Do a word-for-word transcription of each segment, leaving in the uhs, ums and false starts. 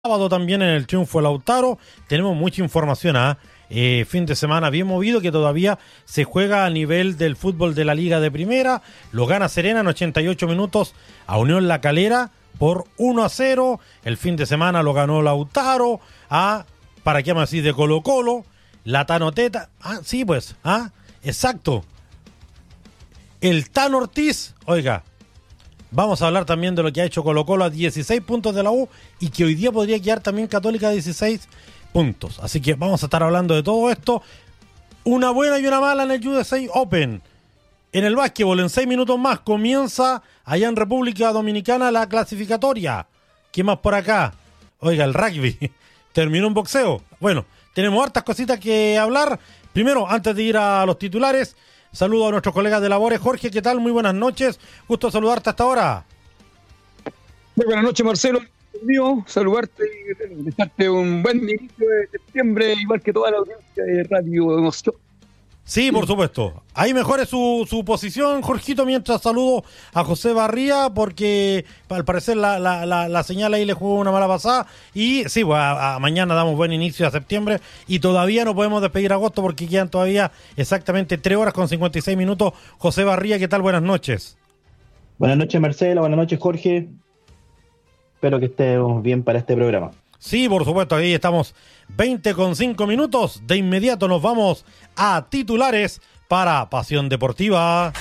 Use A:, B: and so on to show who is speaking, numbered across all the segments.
A: sábado también en el triunfo de Lautaro. Tenemos mucha información, ¿ah? Eh, fin de semana bien movido que todavía se juega a nivel del fútbol de la Liga de Primera. Lo gana Serena en ochenta y ocho minutos a Unión La Calera por uno a cero. El fin de semana lo ganó Lautaro a, ¿para qué más decir? De Colo Colo. La Tanoteta. Ah, sí, pues. Ah, exacto. El Tan Ortiz, oiga, vamos a hablar también de lo que ha hecho Colo Colo a dieciséis puntos de la U y que hoy día podría quedar también Católica a dieciséis puntos. Así que vamos a estar hablando de todo esto. Una buena y una mala en el U S A Open. En el básquetbol, en seis minutos más, comienza allá en República Dominicana la clasificatoria. ¿Qué más por acá? Oiga, el rugby. Terminó un boxeo. Bueno, tenemos hartas cositas que hablar. Primero, antes de ir a los titulares, saludo a nuestros colegas de labores. Jorge, ¿qué tal? Muy buenas noches. Gusto saludarte hasta ahora.
B: Muy buenas noches, Marcelo. Mío, saludarte y desearte un buen inicio de septiembre, igual que toda la audiencia de Radio Emoción.
A: Sí, por supuesto. Ahí mejore su, su posición, Jorgito, mientras saludo a José Barría, porque al parecer la, la, la, la señal ahí le jugó una mala pasada. Y sí, pues a, a mañana damos buen inicio a septiembre y todavía no podemos despedir a agosto porque quedan todavía exactamente tres horas con cincuenta y seis minutos. José Barría, ¿qué tal? Buenas noches.
C: Buenas noches, Marcelo. Buenas noches, Jorge. Espero que estemos bien para este programa.
A: Sí, por supuesto, ahí estamos veinte con cinco minutos. De inmediato nos vamos a titulares para Pasión Deportiva.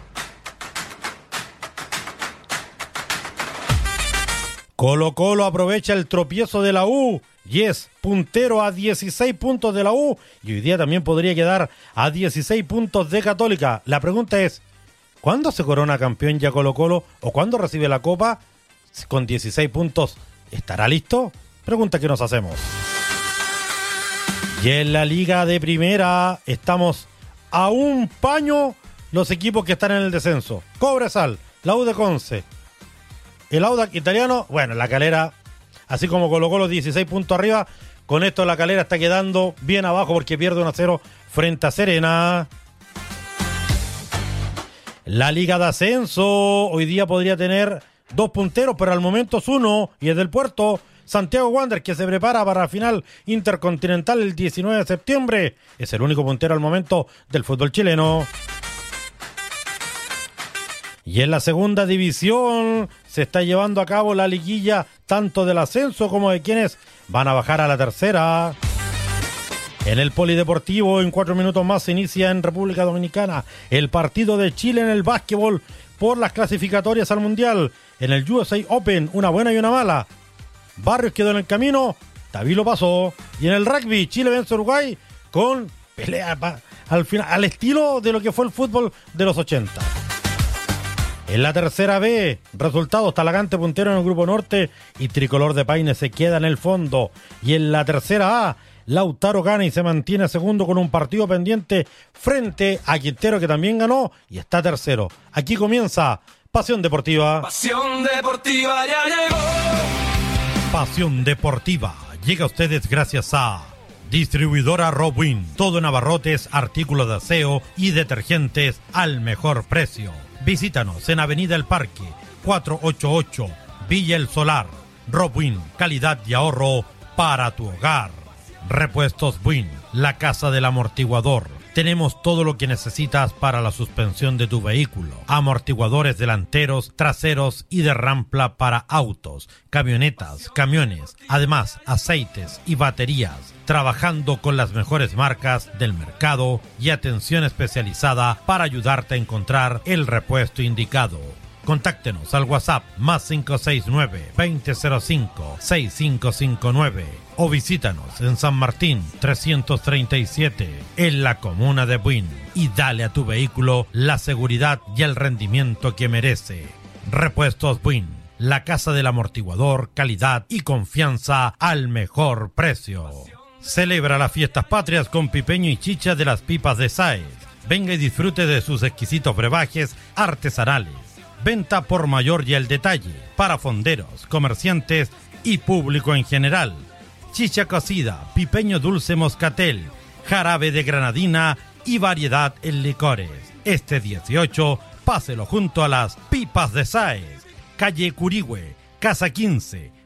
A: Colo Colo aprovecha el tropiezo de la U y es puntero a dieciséis puntos de la U y hoy día también podría quedar a dieciséis puntos de Católica. La pregunta es, ¿cuándo se corona campeón ya Colo Colo o cuándo recibe la Copa? Con dieciséis puntos, ¿estará listo? Pregunta que nos hacemos. Y en la Liga de Primera estamos a un paño los equipos que están en el descenso. Cobresal, la U de Conce, el Audax Italiano, bueno, La Calera, así como colocó los dieciséis puntos arriba. Con esto La Calera está quedando bien abajo porque pierde uno a cero frente a Serena. La Liga de Ascenso hoy día podría tener dos punteros, pero al momento es uno y es del Puerto. Santiago Wanderers, que se prepara para la final intercontinental el diecinueve de septiembre. Es el único puntero al momento del fútbol chileno. Y en la segunda división se está llevando a cabo la liguilla tanto del ascenso como de quienes van a bajar a la tercera. En el Polideportivo, en cuatro minutos más, se inicia en República Dominicana el partido de Chile en el básquetbol por las clasificatorias al Mundial. En el U S A Open, una buena y una mala. Barrios quedó en el camino, David lo pasó. Y en el rugby, Chile vence a Uruguay con pelea pa, al, final, al estilo de lo que fue el fútbol de los ochenta. En la tercera B, resultados: Talagante puntero en el Grupo Norte y Tricolor de Paine se queda en el fondo. Y en la tercera A, Lautaro gana y se mantiene segundo con un partido pendiente frente a Quintero, que también ganó y está tercero. Aquí comienza Pasión Deportiva.
D: Pasión Deportiva ya llegó.
A: Pasión Deportiva llega a ustedes gracias a Distribuidora Robwin. Todo en abarrotes, artículos de aseo y detergentes al mejor precio. Visítanos en Avenida El Parque, cuatrocientos ochenta y ocho, Villa El Solar. Robwin, calidad y ahorro para tu hogar. Repuestos Buin, la casa del amortiguador. Tenemos todo lo que necesitas para la suspensión de tu vehículo. Amortiguadores delanteros, traseros y de rampla para autos, camionetas, camiones. Además, aceites y baterías. Trabajando con las mejores marcas del mercado y atención especializada para ayudarte a encontrar el repuesto indicado. Contáctenos al WhatsApp más cinco seis nueve, veinte cero cinco, seis cinco cinco nueve o visítanos en San Martín trescientos treinta y siete en la comuna de Buin y dale a tu vehículo la seguridad y el rendimiento que merece. Repuestos Buin, la casa del amortiguador, calidad y confianza al mejor precio. Celebra las fiestas patrias con pipeño y chicha de las pipas de Sáez. Venga y disfrute de sus exquisitos brebajes artesanales. Venta por mayor y al detalle, para fonderos, comerciantes y público en general. Chicha cocida, pipeño dulce moscatel, jarabe de granadina y variedad en licores. Este dieciocho, páselo junto a las pipas de Sáez. Calle Curigüe, Casa quince,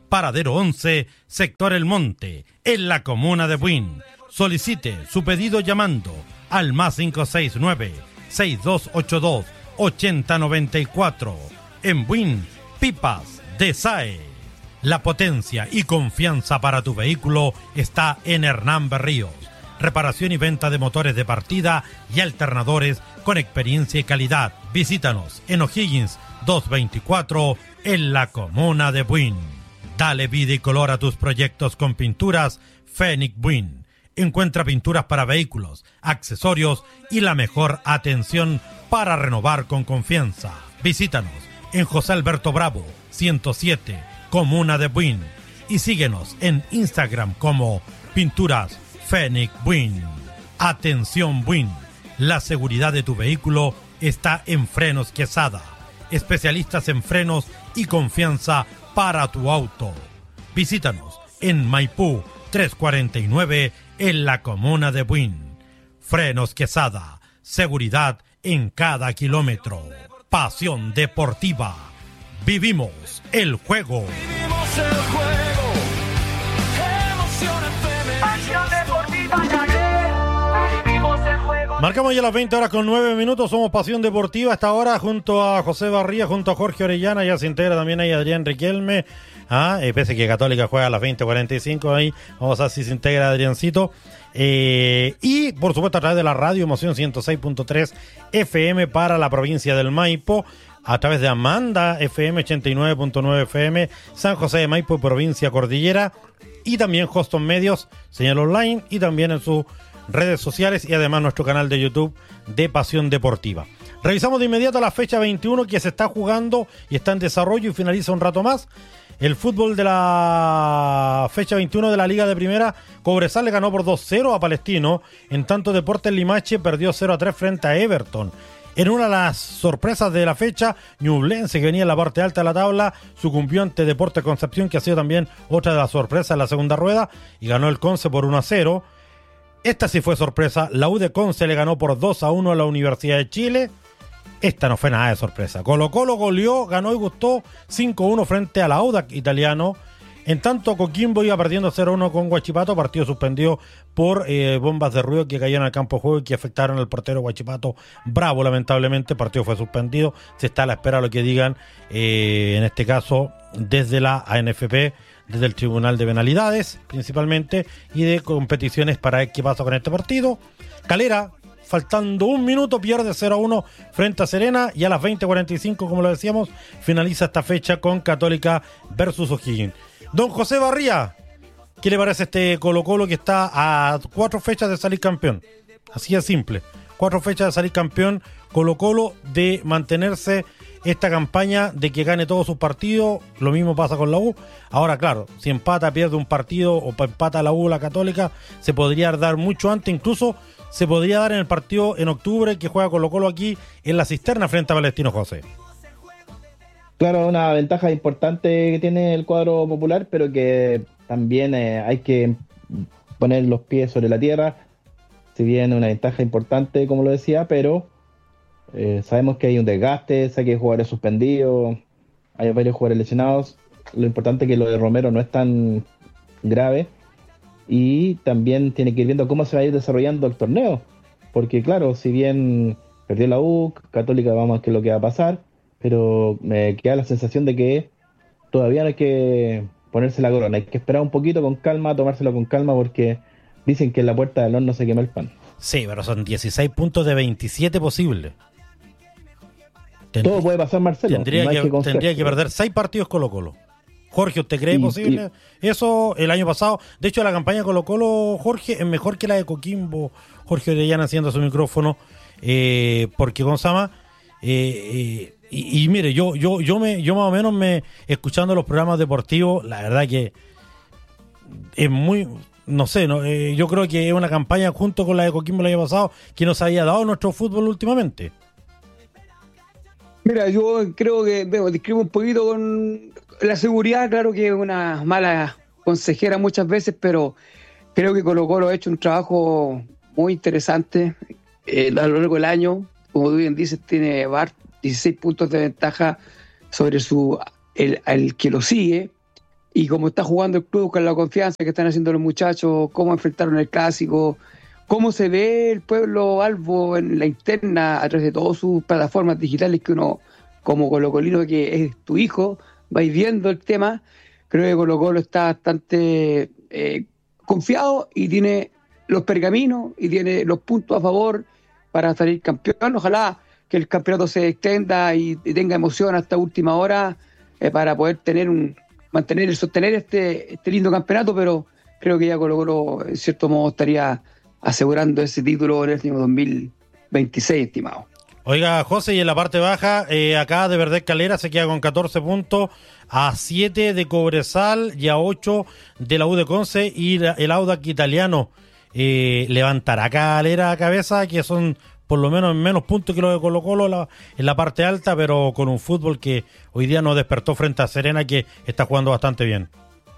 A: Paradero once, Sector El Monte, en la comuna de Buin. Solicite su pedido llamando al más cinco seis nueve, seis dos ocho dos, ocho cero nueve cuatro. En Buin, Pipas de S A E. La potencia y confianza para tu vehículo está en Hernán Berríos. Reparación y venta de motores de partida y alternadores con experiencia y calidad. Visítanos en O'Higgins doscientos veinticuatro en la comuna de Buin. Dale vida y color a tus proyectos con pinturas Fénix Buin. Encuentra pinturas para vehículos, accesorios y la mejor atención para renovar con confianza. Visítanos en José Alberto Bravo, ciento siete, comuna de Buin. Y síguenos en Instagram como Pinturas Fénix Buin. Atención Buin, la seguridad de tu vehículo está en Frenos Quesada. Especialistas en frenos y confianza para tu auto. Visítanos en Maipú trescientos cuarenta y nueve en la comuna de Buin. Frenos Quesada, seguridad en cada kilómetro. Pasión deportiva. Vivimos el juego.
D: Vivimos el juego. Emoción F M. Pasión deportiva ya llegó. Vivimos el juego.
A: Marcamos ya las veinte horas con nueve minutos. Somos Pasión Deportiva hasta ahora junto a José Barría, junto a Jorge Orellana. Ya se integra también ahí Adrián Riquelme. Ah, eh, pese que Católica juega a las veinte cuarenta y cinco ahí. Vamos a ver si se integra Adriancito. Eh, y por supuesto a través de la radio Emoción ciento seis punto tres F M para la provincia del Maipo. A través de Amanda F M ochenta y nueve punto nueve F M, San José de Maipo, provincia Cordillera. Y también Hoston Medios, señal online y también en sus redes sociales y además nuestro canal de YouTube de Pasión Deportiva. Revisamos de inmediato la fecha veintiuno que se está jugando y está en desarrollo y finaliza un rato más. El fútbol de la fecha veintiuno de la Liga de Primera, Cobresal le ganó por dos cero a Palestino, en tanto Deportes Limache perdió cero a tres frente a Everton. En una de las sorpresas de la fecha, Ñublense, que venía en la parte alta de la tabla, sucumbió ante Deportes Concepción, que ha sido también otra de las sorpresas en la segunda rueda, y ganó el Conce por uno a cero. Esta sí fue sorpresa, la U de Conce le ganó por dos a uno a la Universidad de Chile. Esta no fue nada de sorpresa. Colo Colo goleó, ganó y gustó cinco a uno frente al Audax italiano. En tanto, Coquimbo iba perdiendo cero a uno con Huachipato, partido suspendido por eh, bombas de ruido que cayeron al campo de juego y que afectaron al portero Huachipato Bravo, lamentablemente. El partido fue suspendido. Se está a la espera de lo que digan, eh, en este caso, desde la A N F P, desde el Tribunal de Penalidades, principalmente, y de competiciones para ver qué pasa con este partido. Calera, faltando un minuto, pierde cero a uno frente a Serena y a las veinte cuarenta y cinco, como lo decíamos, finaliza esta fecha con Católica versus O'Higgins. Don José Barría, ¿qué le parece este Colo Colo que está a cuatro fechas de salir campeón? Así de simple, cuatro fechas de salir campeón, Colo Colo de mantenerse esta campaña de que gane todos sus partidos. Lo mismo pasa con la U. Ahora claro, si empata, pierde un partido o empata la U o la Católica, se podría dar mucho antes, incluso se podría dar en el partido en octubre que juega Colo Colo aquí en la Cisterna frente a Palestino, José.
C: Claro, una ventaja importante que tiene el cuadro popular, pero que también eh, hay que poner los pies sobre la tierra. Si bien una ventaja importante, como lo decía, pero eh, sabemos que hay un desgaste, sé que hay jugadores suspendidos, hay varios jugadores lesionados. Lo importante es que lo de Romero no es tan grave. Y también tiene que ir viendo cómo se va a ir desarrollando el torneo. Porque claro, si bien perdió la U, Católica, vamos a ver qué es lo que va a pasar. Pero me queda la sensación de que todavía no hay que ponerse la corona. Hay que esperar un poquito con calma, tomárselo con calma, porque dicen que en la puerta del horno se quema el pan.
A: Sí, pero son dieciséis puntos de veintisiete posibles.
C: Tend- Todo puede pasar, Marcelo.
A: Tendría,
C: no
A: que,
C: que
A: tendría que perder seis partidos Colo Colo. Jorge, ¿usted cree
C: y,
A: posible
C: y...
A: eso el año pasado? De hecho, la campaña Colo Colo, Jorge, es mejor que la de Coquimbo. Jorge Orellana haciendo su micrófono, eh, porque Gonzama... Eh, eh, Y, y mire, yo yo yo me yo más o menos me escuchando los programas deportivos, la verdad que es muy, no sé, no, eh, yo creo que es una campaña junto con la de Coquimbo el año pasado que nos había dado nuestro fútbol últimamente.
B: Mira, yo creo que veo, describo un poquito con la seguridad, claro que es una mala consejera muchas veces, pero creo que Colo Colo ha hecho un trabajo muy interesante eh, a lo largo del año. Como tú bien dices, tiene dieciséis puntos de ventaja sobre su el, el que lo sigue. y como está jugando el club, con la confianza que están haciendo los muchachos, cómo enfrentaron el clásico, cómo se ve el pueblo albo en la interna a través de todas sus plataformas digitales que uno, como colocolino que es tu hijo, vais viendo el tema. Creo que Colo Colo está bastante eh, confiado y tiene los pergaminos y tiene los puntos a favor para salir campeón. Ojalá que el campeonato se extienda y, y tenga emoción hasta última hora eh, para poder tener un mantener y sostener este, este lindo campeonato, pero creo que ya Colo Colo en cierto modo estaría asegurando ese título en el año dos mil veintiséis, estimado.
A: Oiga, José, y en la parte baja, eh, acá de Verdad Calera se queda con catorce puntos, a siete de Cobresal y a ocho de la U de Conce, y la, el Audax Italiano eh, levantará Calera a cabeza, que son por lo menos menos puntos que lo de Colo Colo la, en la parte alta, pero con un fútbol que hoy día nos despertó frente a Serena, que está jugando bastante bien.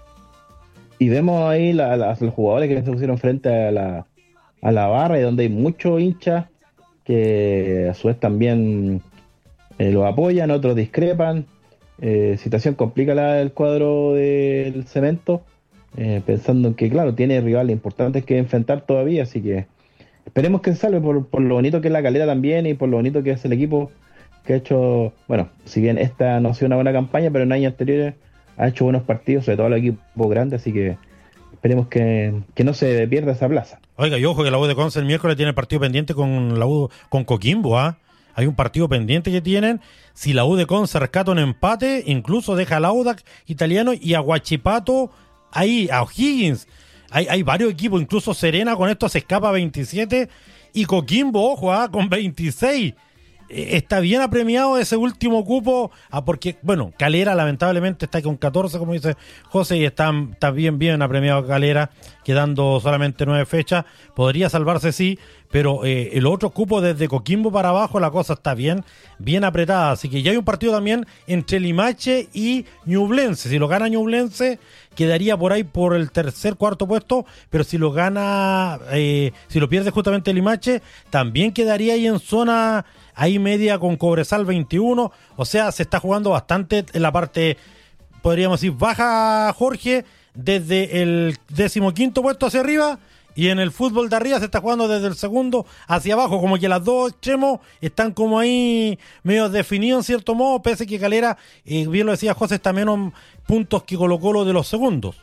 C: Y vemos ahí la, la, los jugadores que se pusieron frente a la, a la barra, y donde hay muchos hinchas que a su vez también eh, los apoyan, otros discrepan. Eh, situación complica la del cuadro del Cemento, eh, pensando en que, claro, tiene rivales importantes que enfrentar todavía, así que esperemos que se salve por, por lo bonito que es la Calera también y por lo bonito que es el equipo que ha hecho, bueno, si bien esta no ha sido una buena campaña, pero en años anteriores ha hecho buenos partidos, sobre todo los equipos grandes, así que esperemos que, que no se pierda esa plaza.
A: Oiga, y ojo que la U de Conce el miércoles tiene el partido pendiente con la U, con Coquimbo, ¿ah? ¿eh? Hay un partido pendiente que tienen. Si la U de Conce rescata un empate, incluso deja al Audax Italiano y a Huachipato, ahí, a O'Higgins. Hay, hay varios equipos, incluso Serena con esto se escapa a veintisiete, y Coquimbo, ojo, ¿ah? Con veintiséis. Está bien apremiado ese último cupo, ah, porque, bueno, Calera lamentablemente está con catorce, como dice José, y está, está bien, bien apremiado Calera, quedando solamente nueve fechas. Podría salvarse, sí, pero eh, el otro cupo desde Coquimbo para abajo, la cosa está bien, bien apretada. Así que ya hay un partido también entre Limache y Ñublense. Si lo gana Ñublense, quedaría por ahí por el tercer, cuarto puesto, pero si lo gana, eh, si lo pierde justamente Limache, también quedaría ahí en zona ahí media con Cobresal veintiuno, o sea, se está jugando bastante en la parte, podríamos decir, baja, Jorge, desde el decimoquinto puesto hacia arriba, y en el fútbol de arriba se está jugando desde el segundo hacia abajo, como que las dos extremos están como ahí medio definidos en cierto modo, pese que Calera, eh, bien lo decía José, está menos puntos que Colo Colo de los segundos.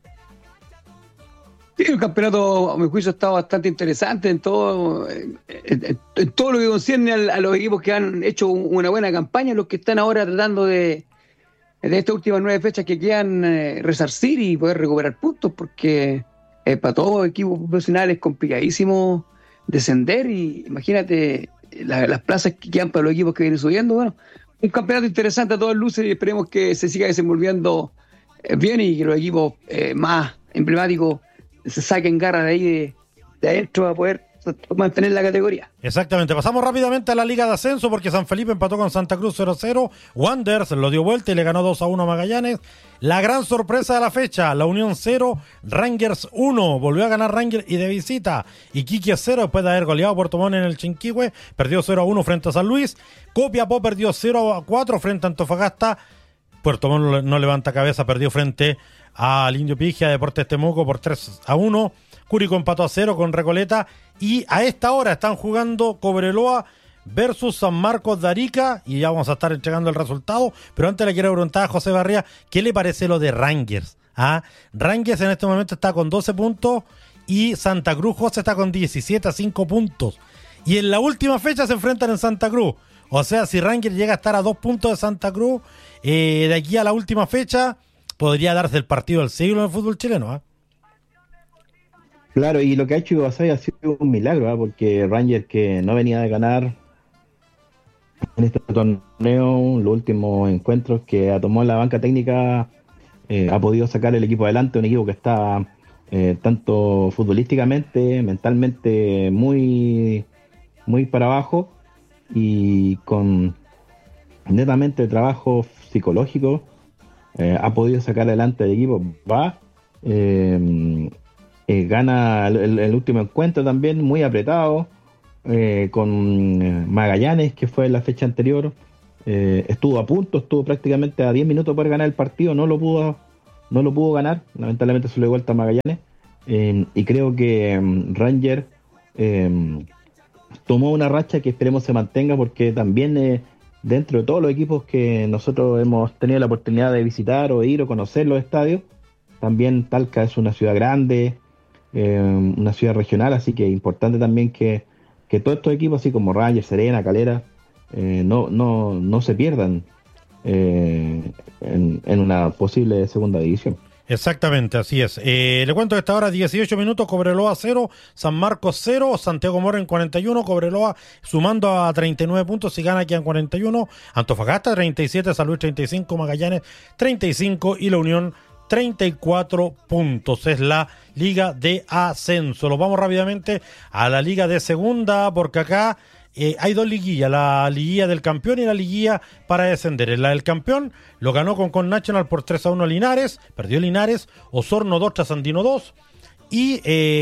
B: Sí, el campeonato, a mi juicio, está bastante interesante en todo, en, en, en todo lo que concierne a, a los equipos que han hecho una buena campaña, los que están ahora tratando de, de estas últimas nueve fechas que quedan, eh, resarcir y poder recuperar puntos, porque eh, para todos los equipos profesionales es complicadísimo descender, y imagínate la, las plazas que quedan para los equipos que vienen subiendo. Bueno, un campeonato interesante a todas luces, y esperemos que se siga desenvolviendo eh, bien, y que los equipos eh, más emblemáticos se saquen garra de ahí de, de adentro a poder mantener la categoría.
A: Exactamente, pasamos rápidamente a la Liga de Ascenso, porque San Felipe empató con Santa Cruz cero a cero, Wanderers lo dio vuelta y le ganó dos a uno a Magallanes. La gran sorpresa de la fecha, la Unión cero, Rangers uno, volvió a ganar Rangers y de visita, Iquique cero después de haber goleado a Puerto Montt en el Chinquihue, perdió cero a uno frente a San Luis. Copiapó perdió cero a cuatro frente a Antofagasta. Puerto Montt no levanta cabeza, perdió frente al Indio Pigia, Deportes Temuco por tres a uno. Curicó empató a cero con Recoleta, y a esta hora están jugando Cobreloa versus San Marcos de Arica, y ya vamos a estar entregando el resultado, pero antes le quiero preguntar a José Barría, ¿qué le parece lo de Rangers? ¿Ah? Rangers en este momento está con doce puntos y Santa Cruz, José, está con diecisiete a cinco puntos, y en la última fecha se enfrentan en Santa Cruz. O sea, si Rangers llega a estar a dos puntos de Santa Cruz, eh, de aquí a la última fecha podría darse el partido del siglo en el fútbol chileno, ¿eh?
C: Claro, y lo que ha hecho Iwasai ha sido un milagro, ¿eh? Porque Rangers, que no venía de ganar en este torneo, los últimos encuentros que tomó la banca técnica, eh, ha podido sacar el equipo adelante, un equipo que está eh, tanto futbolísticamente, mentalmente muy, muy para abajo, y con netamente trabajo psicológico, eh, ha podido sacar adelante el equipo. Va, eh, eh, gana el, el último encuentro también muy apretado, eh, con Magallanes, que fue la fecha anterior, eh, estuvo a punto, estuvo prácticamente a diez minutos para ganar el partido, no lo pudo, no lo pudo ganar, lamentablemente se lo dio vuelta a Magallanes, eh, y creo que um, Ranger eh, tomó una racha que esperemos se mantenga, porque también eh, dentro de todos los equipos que nosotros hemos tenido la oportunidad de visitar o ir o conocer los estadios, también Talca es una ciudad grande, eh, una ciudad regional, así que es importante también que, que todos estos equipos, así como Rangers, Serena, Calera, eh, no, no, no se pierdan eh, en, en una posible segunda división.
A: Exactamente, así es. Eh, le cuento que esta hora dieciocho minutos, Cobreloa cero, San Marcos cero, Santiago Morning cuarenta y uno, Cobreloa sumando a treinta y nueve puntos, si gana quedan cuarenta y uno, Antofagasta treinta y siete, San Luis treinta y cinco, Magallanes treinta y cinco y La Unión treinta y cuatro puntos. Es la Liga de Ascenso. Nos vamos rápidamente a la Liga de Segunda, porque acá Eh, hay dos liguillas, la liguilla del campeón y la liguilla para descender. En la del campeón lo ganó con Con National por tres a uno Linares, perdió Linares, Osorno dos, Trasandino dos, y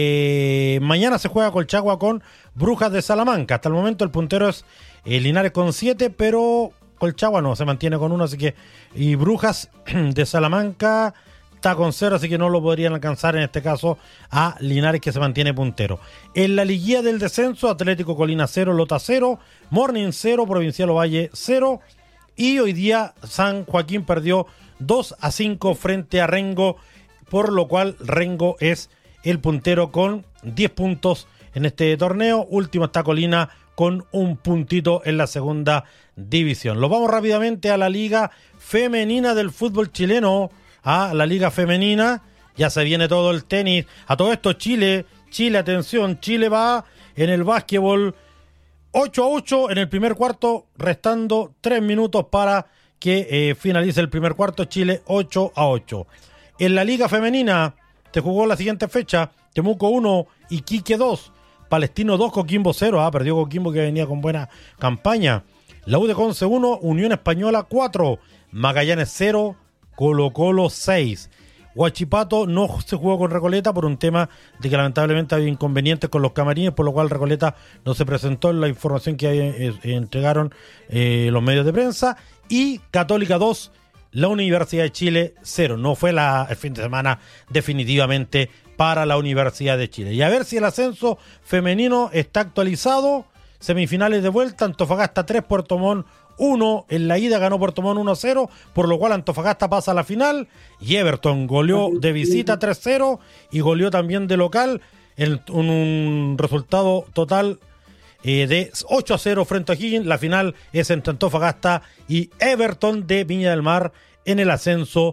A: eh, mañana se juega Colchagua con Brujas de Salamanca. Hasta el momento el puntero es eh, Linares con siete, pero Colchagua no, se mantiene con uno, así que, y Brujas de Salamanca está con cero, así que no lo podrían alcanzar en este caso a Linares, que se mantiene puntero. En la liguilla del descenso, Atlético Colina cero, Lota cero, Morning cero, Provincial Ovalle cero, y hoy día San Joaquín perdió dos a cinco frente a Rengo, por lo cual Rengo es el puntero con diez puntos en este torneo. Último está Colina con un puntito en la segunda división. Lo vamos rápidamente a la liga femenina del fútbol chileno. A la liga femenina, ya se viene todo el tenis. A todo esto Chile, Chile, atención, Chile va en el básquetbol ocho a ocho en el primer cuarto, restando tres minutos para que eh, finalice el primer cuarto. Chile ocho a ocho. En la liga femenina te jugó la siguiente fecha: Temuco uno, Iquique dos, Palestino dos, Coquimbo cero, ah, perdió Coquimbo, que venía con buena campaña. La U de Conce uno, Unión Española cuatro, Magallanes cero, Colo Colo seis. Huachipato no se jugó con Recoleta por un tema de que lamentablemente había inconvenientes con los camarines, por lo cual Recoleta no se presentó en la información que eh, eh, entregaron eh, los medios de prensa. Y Católica dos, la Universidad de Chile cero. No fue la, el fin de semana definitivamente para la Universidad de Chile. Y a ver si el ascenso femenino está actualizado. Semifinales de vuelta: Antofagasta tres, Puerto Montt uno, en la ida ganó Puerto Montt uno a cero, por lo cual Antofagasta pasa a la final, y Everton goleó de visita tres cero y goleó también de local en un, un resultado total eh, de ocho a cero frente a Higgins. La final es entre Antofagasta y Everton de Viña del Mar en el ascenso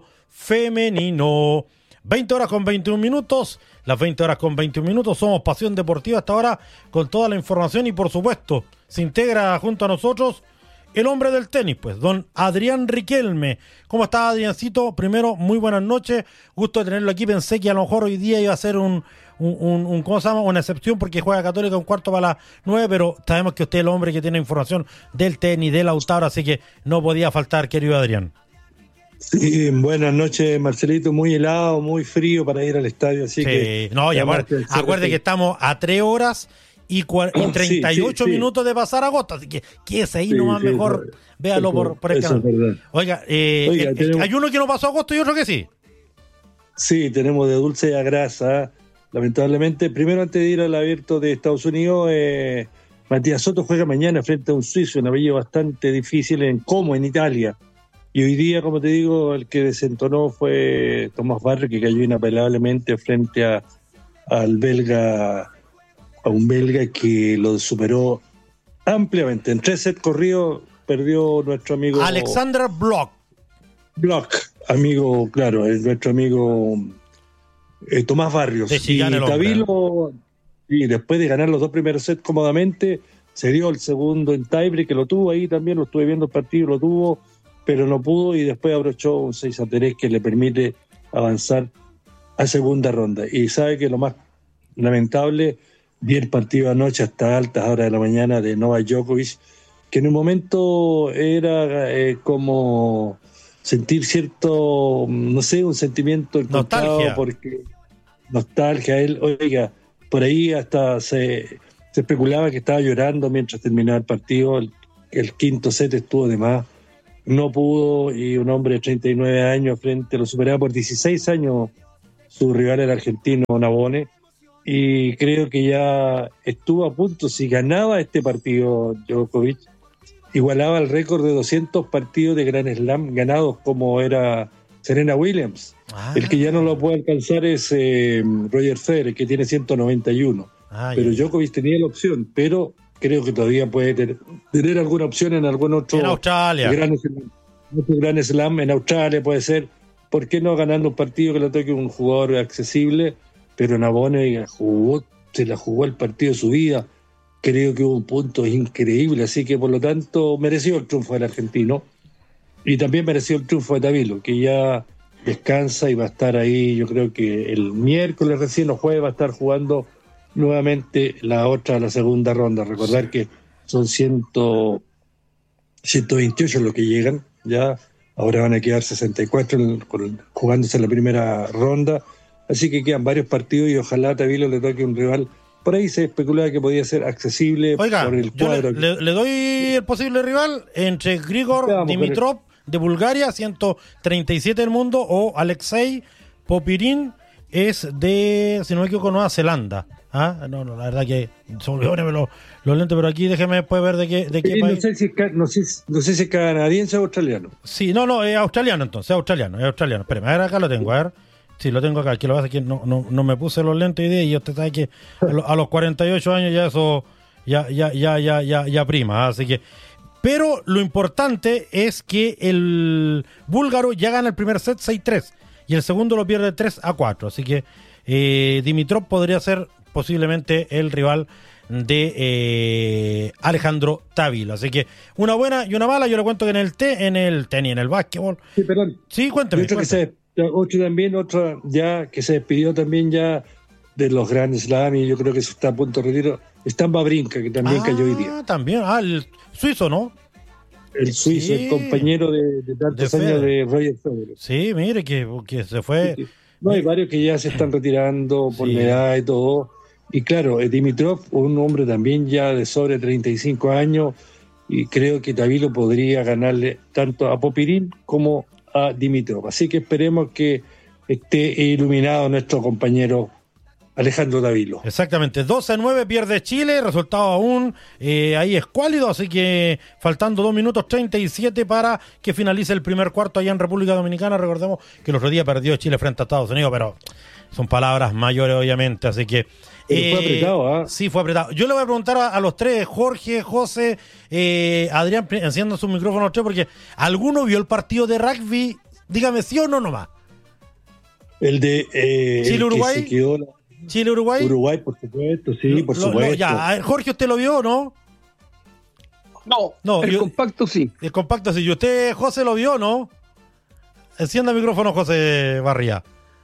A: femenino. veinte horas con veintiún minutos, las veinte horas con veintiún minutos, somos Pasión Deportiva hasta ahora con toda la información, y por supuesto se integra junto a nosotros el hombre del tenis, pues, don Adrián Riquelme. ¿Cómo está, Adriancito? Primero, muy buenas noches, gusto de tenerlo aquí. Pensé que a lo mejor hoy día iba a ser un, un, un, un ¿cómo se llama? Una excepción, porque juega Católica un cuarto para las nueve, pero sabemos que usted es el hombre que tiene información del tenis, del Lautaro, así que no podía faltar, querido Adrián.
E: Sí, buenas noches, Marcelito. Muy helado, muy frío para ir al estadio, así sí, que...
A: No, y acuérdate, acuérdate que estamos a tres horas y, y treinta y ocho sí, sí, minutos sí. de pasar agosto, así que quédese ahí sí, nomás, sí, mejor sí, véalo por, por el canal. Oiga, eh, Oiga eh, tenemos... hay uno que no pasó agosto y otro que sí.
E: Sí, tenemos de dulce a grasa, lamentablemente. Primero, antes de ir al abierto de Estados Unidos, eh, Matías Soto juega mañana frente a un suizo, un apellido bastante difícil en Como, en Italia. Y hoy día, como te digo, el que desentonó fue Tomás Barrio, que cayó inapelablemente frente a, al belga... a un belga que lo superó ampliamente. En tres sets corridos perdió nuestro amigo
A: Alexander Block.
E: Block, amigo, claro, es nuestro amigo eh, Tomás Barrios.
A: Y
E: Tavilo, y después de ganar los dos primeros sets cómodamente, se dio el segundo en tiebreak, que lo tuvo ahí también, lo estuve viendo el partido, lo tuvo, pero no pudo, y después abrochó un seis a tres que le permite avanzar a segunda ronda. Y sabe que lo más lamentable, vi el partido anoche hasta altas horas de la mañana de Novak Djokovic, que en un momento era eh, como sentir cierto, no sé, un sentimiento encontrado, nostalgia. Porque nostalgia, él, oiga, por ahí hasta se, se especulaba que estaba llorando mientras terminaba el partido. El, el quinto set estuvo de más, no pudo, y un hombre de treinta y nueve años frente, lo superaba por dieciséis años su rival, el argentino Navone, y creo que ya estuvo a punto, si ganaba este partido Djokovic, igualaba el récord de doscientos partidos de Grand Slam ganados como era Serena Williams.
A: Ah.
E: El que ya no lo puede alcanzar es eh, Roger Federer, que tiene ciento noventa y uno.
A: Ah,
E: pero
A: ya.
E: Djokovic tenía la opción, pero creo que todavía puede tener, tener alguna opción en algún otro
A: En Australia.
E: gran slam, otro gran slam en Australia puede ser. ¿Por qué no ganando un partido que lo toque un jugador accesible? Pero Navone jugó, se la jugó el partido de su vida. Creo que hubo un punto increíble, así que por lo tanto mereció el triunfo del argentino y también mereció el triunfo de Tabilo, que ya descansa y va a estar ahí. Yo creo que el miércoles recién o jueves va a estar jugando nuevamente la otra, la segunda ronda. Recordar que son ciento veintiocho los que llegan, ya ahora van a quedar sesenta y cuatro en- con- jugándose la primera ronda, así que quedan varios partidos y ojalá a Tabilo le toque un rival. Por ahí se especulaba que podía ser accesible
A: Oiga,
E: por el
A: yo le,
E: cuadro.
A: le- le doy el posible rival entre Grigor
E: Vamos,
A: Dimitrov de Bulgaria, ciento treinta y siete del mundo, o Alexei Popirin, es de, si no me equivoco, Nueva Zelanda. ¿Ah? No, no, la verdad que son leones los, los lentes, pero aquí déjeme después ver de qué, de qué
E: Eh, no,
A: país.
E: sé si es, ca- no, sé, no sé si es canadiense o australiano.
A: Sí, no, no, es australiano entonces, es australiano, es australiano. Espérame, a ver, acá lo tengo, a ver. Sí, lo tengo acá. Que lo que pasa es que no, no, no me puse los lentes y usted sabe que a, lo- a los cuarenta y ocho años ya eso ya, ya, ya, ya, ya, ya prima. ¿Ah? Así que, pero lo importante es que el búlgaro ya gana el primer set seis tres y el segundo lo pierde tres a cuatro. Así que eh, Dimitrov podría ser posiblemente el rival de eh, Alejandro Tabilo. Así que una buena y una mala. Yo le cuento que en el te, en el tenis, en el básquetbol.
E: Sí, perdón.
A: Sí,
E: Y
A: cuénteme.
E: otro, que
A: cuénteme.
E: se, otro también, otra ya que se despidió también ya de los Grand Slam, y yo creo que eso está a punto de retiro. Está Babrinka, que también cayó hoy día.
A: Ah, también. Ah, el suizo, ¿no?
E: El suizo,
A: Sí.
E: el compañero de, de tantos
A: De
E: años
A: Federer.
E: de Roger Federer.
A: Sí, mire que, que se fue.
E: No, hay varios que ya se están retirando por
A: Sí.
E: la edad y todo. Y claro, eh, Dimitrov, un hombre también ya de sobre treinta y cinco años, y creo que Tabilo podría ganarle tanto a Popirín como a Dimitrov. Así que esperemos que esté iluminado nuestro compañero Alejandro Tabilo.
A: Exactamente, doce a nueve pierde Chile, resultado aún eh, ahí escuálido, así que faltando dos minutos treinta y siete para que finalice el primer cuarto allá en República Dominicana. Recordemos que el otro día perdió Chile frente a Estados Unidos, pero son palabras mayores obviamente, así que...
E: Pero fue apretado, ¿ah?
A: Sí, fue apretado. Yo le voy a preguntar a, a los tres, Jorge, José, eh, Adrián, pri- enciendan sus micrófonos los tres, porque ¿alguno vio el partido de rugby? Dígame sí o no nomás.
E: El de eh,
A: Chile,
E: el que
A: Uruguay.
E: se quedó la-
A: Chile-Uruguay.
E: Uruguay, por supuesto, sí, por
A: Lo- lo-
E: supuesto.
A: ya, a ver, Jorge, ¿usted lo vio o no?
B: No,
A: No,
B: el
A: yo-
B: compacto sí.
A: El compacto, si usted, José, lo vio, ¿no? Encienda el micrófono, José Barría.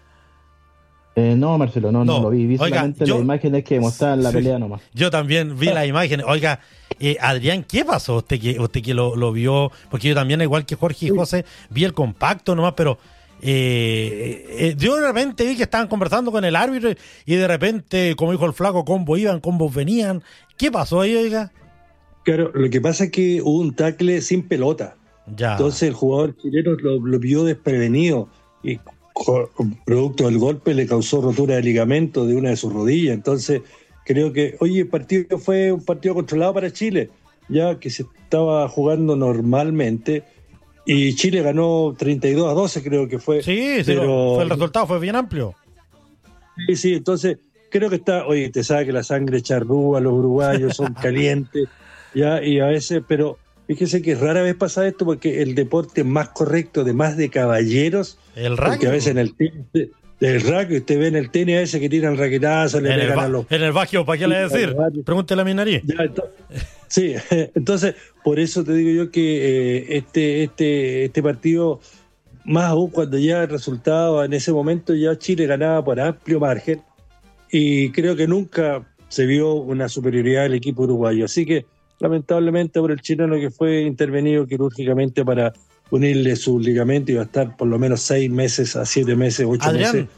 C: Eh, no, Marcelo, no, no,
A: No.
C: lo vi. Vi
A: Oiga,
C: solamente
A: yo-
C: las imágenes que mostraban la
A: Sí.
C: pelea nomás.
A: Yo también vi las imágenes. Oiga, eh, Adrián, ¿qué pasó usted que usted que lo, lo vio? Porque yo también, igual que Jorge y José, vi el compacto nomás, pero eh, eh, yo de repente vi que estaban conversando con el árbitro y, y de repente, como dijo el flaco, combos iban, combos venían. ¿Qué pasó ahí, oiga?
E: Claro, lo que pasa es que hubo un tackle sin pelota.
A: Ya.
E: Entonces el jugador chileno lo, lo vio desprevenido y co- producto del golpe le causó rotura de ligamento de una de sus rodillas. Entonces creo que, oye, el partido fue un partido controlado para Chile, ya que se estaba jugando normalmente, y Chile ganó treinta y dos a doce, creo que fue.
A: sí, sí,
E: pero-
A: lo- fue el resultado fue bien amplio.
E: Sí, sí, entonces creo que está, oye, te sabe que la sangre charrúa, los uruguayos son calientes, ya, y a veces, pero fíjese que rara vez pasa esto, porque el deporte más correcto, de más de caballeros,
A: El
E: porque
A: rugby.
E: a veces en el tenis, del rugby, usted ve en el tenis a veces que tiran raquetazos, le
A: En el,
E: pegan
A: ba-
E: a los...
A: en el Bajío, ¿para qué le voy a
E: Sí,
A: decir?
E: al-
A: Pregúntele a mi nariz.
E: Ya, ento- sí, entonces, por eso te digo yo que eh, este, este, este partido, más aún cuando ya el resultado, en ese momento ya Chile ganaba por amplio margen, y creo que nunca se vio una superioridad del equipo uruguayo. Así que, lamentablemente, por el chileno que fue intervenido quirúrgicamente para unirle su ligamento, y va a estar por lo menos seis meses a siete meses, ocho
A: Adrián.
E: meses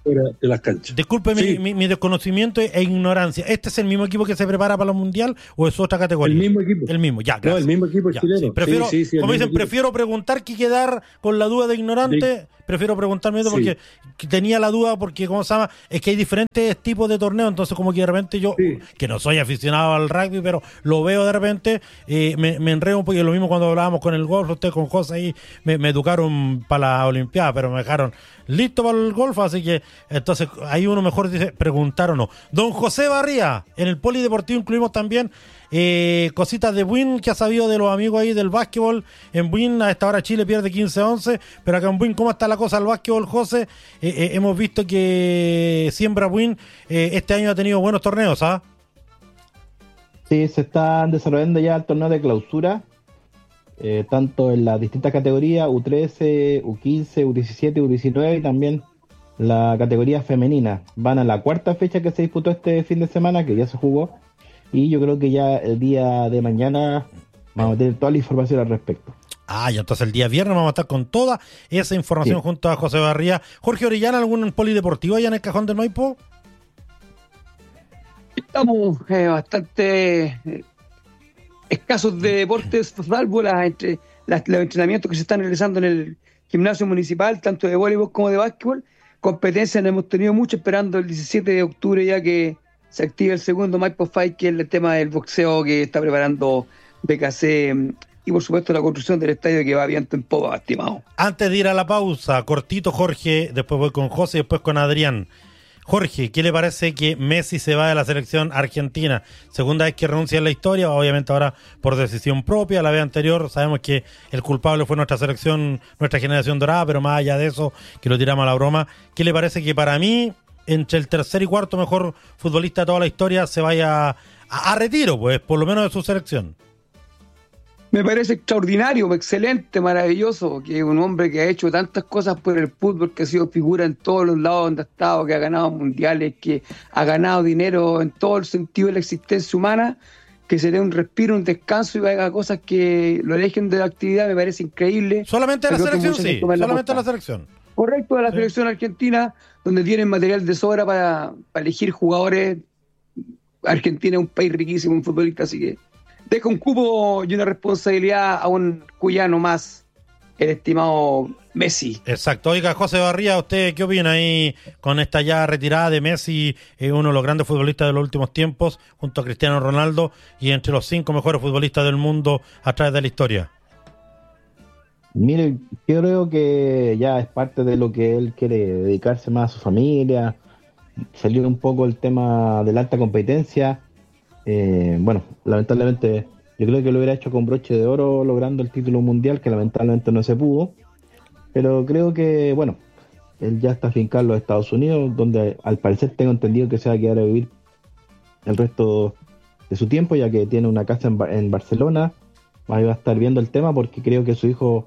E: fuera de las canchas.
A: Disculpe
E: Sí.
A: mi, mi, mi desconocimiento e ignorancia. ¿Este es el mismo equipo que se prepara para el Mundial o es otra categoría?
E: El mismo equipo.
A: El mismo, ya,
E: No,
A: gracias.
E: el mismo equipo
A: Ya,
E: chileno.
A: sí. Prefiero,
E: Sí, sí, sí, el
A: como
E: mismo
A: dicen,
E: equipo.
A: prefiero preguntar que quedar con la duda de ignorante.
E: De-
A: Prefiero preguntarme esto
E: Sí.
A: porque tenía la duda porque, ¿cómo se llama? Es que hay diferentes tipos de torneos, entonces como que de repente yo,
E: Sí.
A: que no soy aficionado al rugby, pero lo veo de repente, eh, me, me enredo un poco. Lo mismo cuando hablábamos con el golf, usted con José ahí, me, me educaron para la Olimpiada, pero me dejaron listo para el golf, así que entonces ahí uno mejor dice preguntar o no. Don José Barría, en el Polideportivo incluimos también eh, cositas de Buin que ha sabido de los amigos ahí del básquetbol. En Buin a esta hora Chile pierde quince a once, pero acá en Buin, ¿cómo está la cosa del básquetbol, José? Eh, eh, hemos visto que Siembra Buin eh, este año ha tenido buenos torneos, ¿ah?
C: Sí, se están desarrollando ya el torneo de clausura, eh, tanto en las distintas categorías, U trece, U quince, U diecisiete, U diecinueve y también la categoría femenina. Van a la cuarta fecha que se disputó este fin de semana, que ya se jugó, y yo creo que ya el día de mañana vamos a tener toda la información al respecto.
A: Ah, y entonces el día viernes vamos a estar con toda esa información
C: Sí.
A: junto a José Barría. Jorge Orellana, ¿algún polideportivo allá en el Cajón del Maipo?
B: Estamos eh, bastante eh, escasos de deportes, salvo las entre, las, los entrenamientos que se están realizando en el gimnasio municipal, tanto de voleibol como de básquetbol. Competencias no hemos tenido mucho, esperando el diecisiete de octubre ya que se active el segundo Maipo Fight, que es el tema del boxeo que está preparando B K C, y por supuesto la construcción del estadio que va viento en popa, estimado.
A: Antes de ir a la pausa, cortito Jorge, después voy con José y después con Adrián. Jorge, ¿qué le parece que Messi se va de la selección argentina? Segunda vez que renuncia en la historia, obviamente ahora por decisión propia. La vez anterior sabemos que el culpable fue nuestra selección, nuestra generación dorada, pero más allá de eso, que lo tiramos a la broma. ¿Qué le parece que para mí, entre el tercer y cuarto mejor futbolista de toda la historia, se vaya a, a retiro, pues, por lo menos de su selección?
B: Me parece extraordinario, excelente, maravilloso, que un hombre que ha hecho tantas cosas por el fútbol, que ha sido figura en todos los lados donde ha estado, que ha ganado mundiales, que ha ganado dinero en todo el sentido de la existencia humana, que se dé un respiro, un descanso y haga cosas que lo alejen de la actividad, me parece increíble.
A: Solamente de la
B: Creo que
A: selección,
B: muchos
A: sí,
B: toman la
A: solamente de la
B: posta.
A: selección.
B: Correcto, de la
A: Sí.
B: selección argentina, donde tienen material de sobra para, para elegir jugadores. Argentina es un país riquísimo en futbolista, así que deja un cupo y una responsabilidad a un cuyano más, el estimado Messi.
A: Exacto. Oiga, José Barría, ¿usted qué opina ahí con esta ya retirada de Messi, eh, uno de los grandes futbolistas de los últimos tiempos, junto a Cristiano Ronaldo y entre los cinco mejores futbolistas del mundo a través de la historia?
C: Mire, yo creo que ya es parte de lo que él quiere, dedicarse más a su familia. Salió un poco el tema de la alta competencia. Eh, bueno, lamentablemente yo creo que lo hubiera hecho con broche de oro logrando el título mundial, que lamentablemente no se pudo. Pero creo que, bueno, él ya está afincado en los Estados Unidos, donde al parecer tengo entendido que se va a quedar a vivir el resto de su tiempo, ya que tiene una casa en, Ba- en Barcelona. Ahí va a estar viendo el tema porque creo que su hijo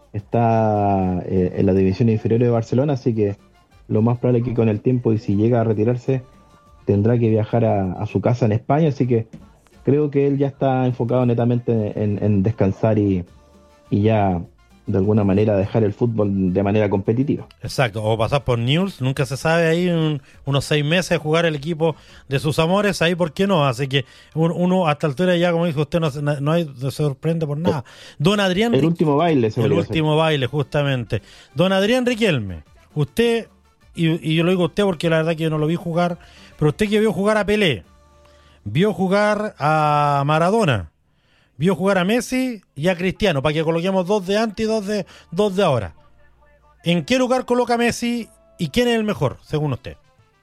C: está eh, en la división inferior de Barcelona, así que lo más probable es que con el tiempo, y si llega a retirarse, tendrá que viajar a, a su casa en España, así que creo que él ya está enfocado netamente en, en descansar y, y ya de alguna manera dejar el fútbol de manera competitiva.
A: Exacto, o pasar por News, nunca se sabe ahí un- unos seis meses jugar el equipo de sus amores, ahí por qué no, así que un- uno hasta la altura ya, como dijo usted, no, se- no, hay- no se sorprende por nada. Don Adrián,
C: El último baile, se
A: el
C: podría hacer.
A: último baile, justamente. Don Adrián Riquelme, usted, y, y yo lo digo a usted porque la verdad que yo no lo vi jugar, pero usted que vio jugar a Pelé, vio jugar a Maradona, vio jugar a Messi y a Cristiano, para que coloquemos dos de antes y dos de, dos de ahora. ¿En qué lugar coloca Messi y quién es el mejor, según usted?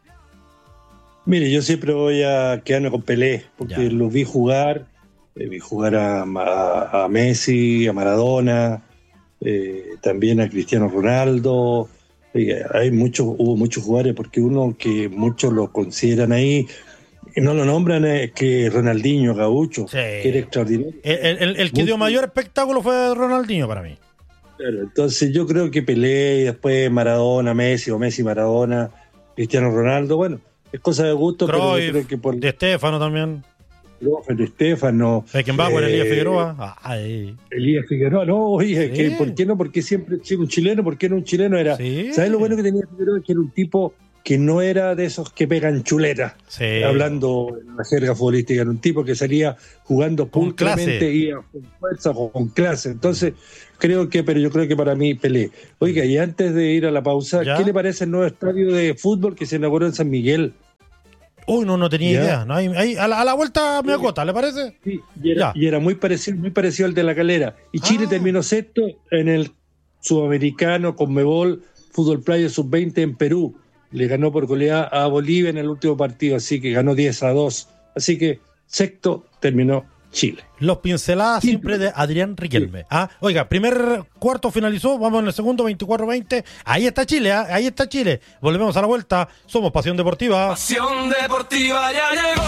E: Mire, yo siempre voy a quedarme con Pelé, porque
A: Ya.
E: lo vi jugar, eh, vi jugar a, a- a Messi, a Maradona, eh, también a Cristiano Ronaldo. Eh, hay muchos, hubo muchos jugadores, porque uno que muchos lo consideran ahí, y no lo nombran, es que Ronaldinho Gaucho,
A: Sí.
E: que era extraordinario.
A: El, el- el- el que dio
E: Mucho.
A: mayor espectáculo fue Ronaldinho para mí.
E: Claro, entonces yo creo que Pelé y después Maradona, Messi o Messi, Maradona, Cristiano Ronaldo, bueno, es cosa de gusto, pero yo
A: Cruyff,
E: creo que por
A: De Stefano también,
E: de Estefano,
A: Beckenbauer,
E: eh,
A: Elías Figueroa. Ay,
E: Elías Figueroa, no, oye,
A: Sí.
E: que, ¿por qué no? Porque siempre sí, un chileno, ¿por qué no un chileno? Era,
A: Sí.
E: ¿sabes lo bueno que tenía Figueroa? Que era un tipo que no era de esos que pegan chuletas,
A: Sí.
E: hablando en la jerga futbolística, era un tipo que salía jugando
A: Con
E: pulcramente,
A: clase.
E: iba con fuerza, con, con clase. Entonces, creo que, pero yo creo que para mí Pelé. Oiga, y antes de ir a la pausa,
A: ¿Ya?
E: ¿qué le parece el nuevo estadio de fútbol que se inauguró en San Miguel?
A: Uy, no, no tenía
E: Ya.
A: idea. No, ahí, ahí, a, la, a la vuelta me acota, ¿le parece?
E: Sí, y era,
A: Ya.
E: y era muy parecido, muy parecido al de La Calera. Y Chile
A: Ah.
E: terminó sexto en el Sudamericano, Conmebol, Fútbol Playa sub veinte en Perú. Le ganó por goleada a Bolivia en el último partido, así que ganó diez a dos. Así que sexto terminó Chile.
A: Los pinceladas
E: Sí.
A: siempre de Adrián Riquelme. Ah, oiga, primer cuarto finalizó, vamos en el segundo, veinticuatro veinte. Ahí está Chile, ¿ah? Ahí está Chile. Volvemos a la vuelta. Somos Pasión Deportiva.
D: Pasión deportiva ya llegó.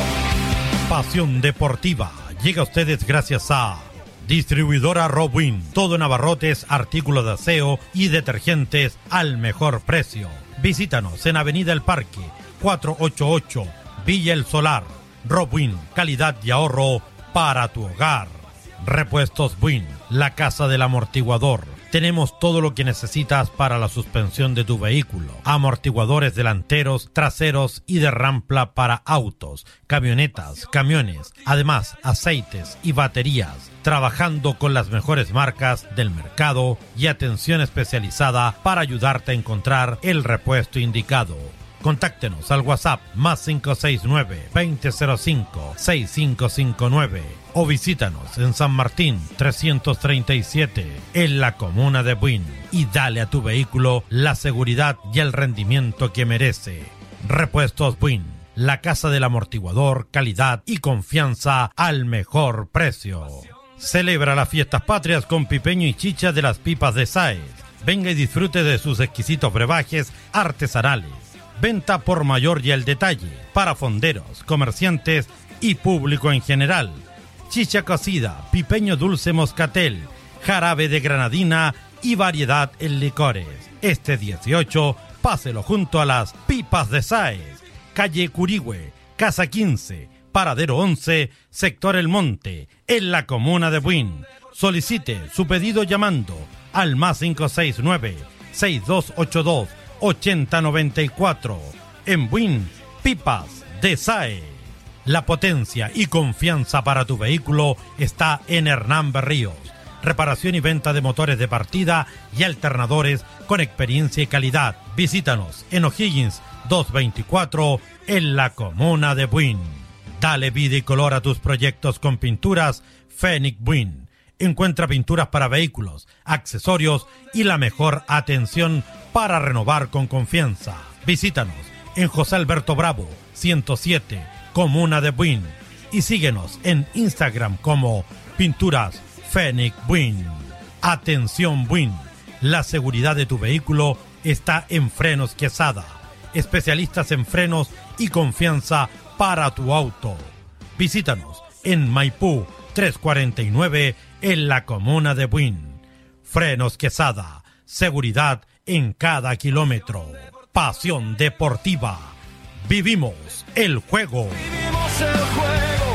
A: Pasión Deportiva llega a ustedes gracias a Distribuidora Robwin. Todo en abarrotes, artículos de aseo y detergentes al mejor precio. Visítanos en Avenida El Parque, cuatrocientos ochenta y ocho, Villa El Solar. Robwin, calidad y ahorro para tu hogar. Repuestos Win, la casa del amortiguador. Tenemos todo lo que necesitas para la suspensión de tu vehículo. Amortiguadores delanteros, traseros y de rampla para autos, camionetas, camiones. Además, aceites y baterías. Trabajando con las mejores marcas del mercado y atención especializada para ayudarte a encontrar el repuesto indicado. Contáctenos al WhatsApp más cinco seis nueve, veinte cero cinco, seis cinco cinco nueve o visítanos en San Martín trescientos treinta y siete en la comuna de Buin y dale a tu vehículo la seguridad y el rendimiento que merece. Repuestos Buin, la casa del amortiguador, calidad y confianza al mejor precio. Celebra las fiestas patrias con pipeño y chicha de las pipas de Sáez. Venga y disfrute de sus exquisitos brebajes artesanales. Venta por mayor y al detalle, para fonderos, comerciantes y público en general. Chicha cocida, pipeño dulce moscatel, jarabe de granadina y variedad en licores. Este dieciocho, páselo junto a las pipas de Sáez. Calle Curigüe, Casa quince, Paradero once, Sector El Monte, en la comuna de Buin. Solicite su pedido llamando al más cinco seis nueve, seis dos ocho dos, ochenta noventa y cuatro. En Buin, pipas de Sáez. La potencia y confianza para tu vehículo está en Hernán Berríos. Reparación y venta de motores de partida y alternadores con experiencia y calidad. Visítanos en O'Higgins doscientos veinticuatro en la comuna de Buin. Dale vida y color a tus proyectos con pinturas Fénix Buin. Encuentra pinturas para vehículos, accesorios y la mejor atención para renovar con confianza. Visítanos en José Alberto Bravo, ciento siete, comuna de Buin. Y síguenos en Instagram como Pinturas Fénix Buin. Atención Buin, la seguridad de tu vehículo está en Frenos Quesada. Especialistas en frenos y confianza para tu auto. Visítanos en Maipú trescientos cuarenta y nueve en la comuna de Buin. Frenos Quesada, seguridad en cada kilómetro. Pasión deportiva. Vivimos el juego.
D: Vivimos el juego.